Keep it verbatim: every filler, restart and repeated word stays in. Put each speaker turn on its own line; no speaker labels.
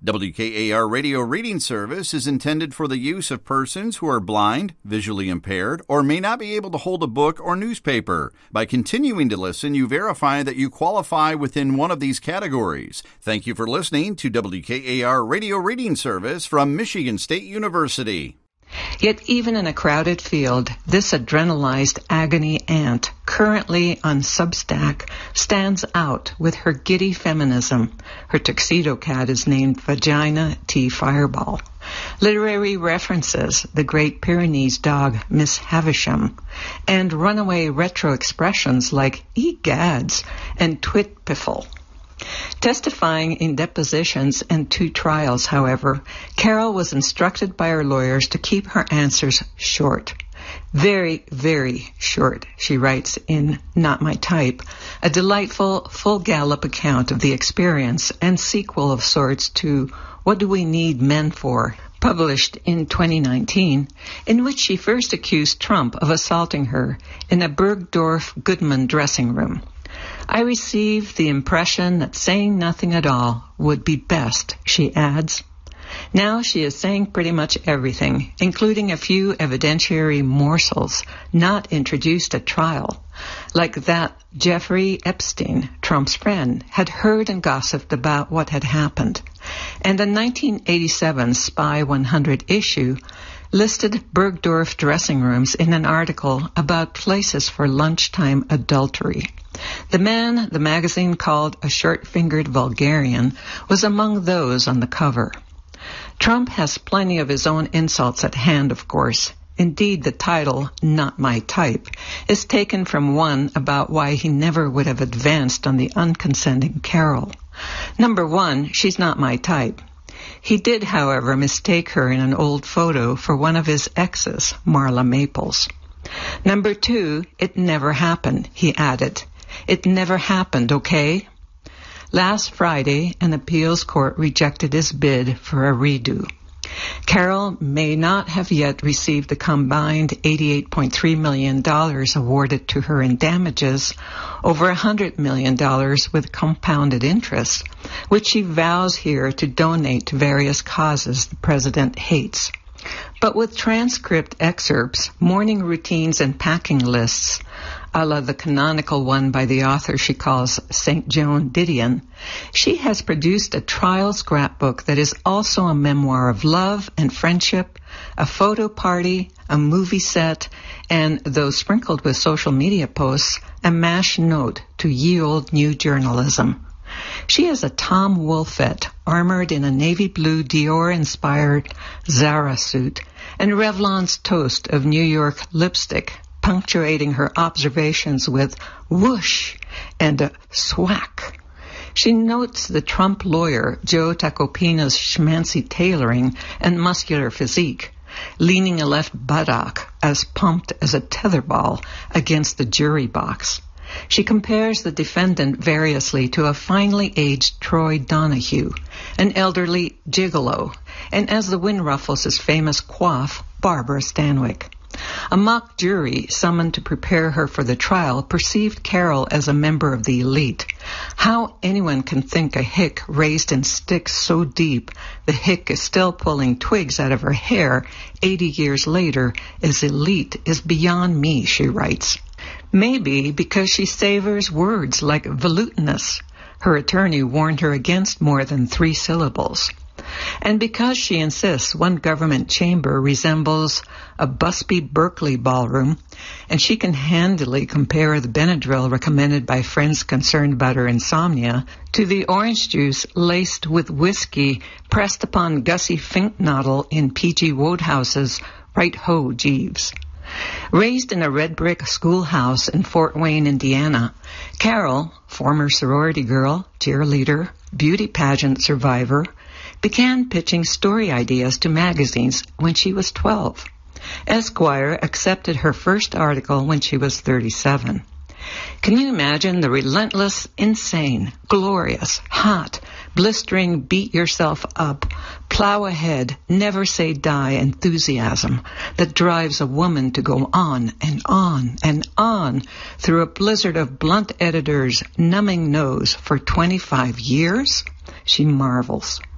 W K A R Radio Reading Service is intended for the use of persons who are blind, visually impaired, or may not be able to hold a book or newspaper. By continuing to listen, you verify that you qualify within one of these categories. Thank you for listening to W K A R Radio Reading Service from Michigan State University.
Yet even in a crowded field, this adrenalized agony aunt, currently on Substack, stands out with her giddy feminism. Her tuxedo cat is named Vagina T. Fireball. Literary references, the Great Pyrenees dog Miss Havisham, and runaway retro expressions like egads and twitpiffle. Testifying in depositions and two trials, however, Carol was instructed by her lawyers to keep her answers short. Very, very short, she writes in Not My Type, a delightful, full gallop account of the experience and sequel of sorts to What Do We Need Men For?, published in twenty nineteen, in which she first accused Trump of assaulting her in a Bergdorf Goodman dressing room. I received the impression that saying nothing at all would be best, she adds. Now she is saying pretty much everything, including a few evidentiary morsels not introduced at trial, like that Jeffrey Epstein, Trump's friend, had heard and gossiped about what had happened, and the nineteen eighty-seven Spy one hundred issue listed Bergdorf dressing rooms in an article about places for lunchtime adultery. The man the magazine called a short-fingered vulgarian was among those on the cover. Trump has plenty of his own insults at hand, of course. Indeed, the title, Not My Type, is taken from one about why he never would have advanced on the unconsenting Carol. Number one, she's not my type. He did, however, mistake her in an old photo for one of his exes, Marla Maples. Number two, it never happened, he added. It never happened, okay? Last Friday, an appeals court rejected his bid for a redo. Carol may not have yet received the combined eighty-eight point three million dollars awarded to her in damages, over one hundred million dollars with compounded interest, which she vows here to donate to various causes the president hates. But with transcript excerpts, morning routines, and packing lists, a la the canonical one by the author she calls Saint Joan Didion, she has produced a trial scrapbook that is also a memoir of love and friendship, a photo party, a movie set, and, though sprinkled with social media posts, a mash note to ye olde new journalism. She is a Tom Wolfette, armored in a navy blue Dior-inspired Zara suit, and Revlon's toast of New York lipstick, punctuating her observations with whoosh and a swack. She notes the Trump lawyer Joe Tacopina's schmancy tailoring and muscular physique, leaning a left buttock as pumped as a tetherball against the jury box. She compares the defendant variously to a finely aged Troy Donahue, an elderly gigolo, and as the wind ruffles his famous coif, Barbara Stanwyck. A mock jury summoned to prepare her for the trial perceived Carol as a member of the elite. How anyone can think a hick raised in sticks so deep the hick is still pulling twigs out of her hair eighty years later is elite is beyond me, she writes. Maybe because she savors words like volutinous. Her attorney warned her against more than three syllables. And because she insists one government chamber resembles a Busby Berkeley ballroom, and she can handily compare the Benadryl recommended by friends concerned about her insomnia to the orange juice laced with whiskey pressed upon Gussie Finknottle in P G Wodehouse's Right Ho, Jeeves. Raised in a red brick schoolhouse in Fort Wayne, Indiana, Carol, former sorority girl, cheerleader, beauty pageant survivor, began pitching story ideas to magazines when she was twelve. Esquire accepted her first article when she was thirty-seven. Can you imagine the relentless, insane, glorious, hot, blistering, beat yourself up, plow ahead, never say die enthusiasm that drives a woman to go on and on and on through a blizzard of blunt editors' numbing nose for twenty-five years? She marvels.